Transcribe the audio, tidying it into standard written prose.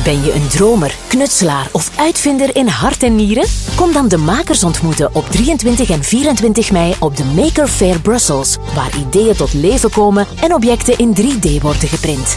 Ben je een dromer, knutselaar of uitvinder in hart en nieren? Kom dan de makers ontmoeten op 23 en 24 mei op de Maker Faire Brussels, waar ideeën tot leven komen en objecten in 3D worden geprint.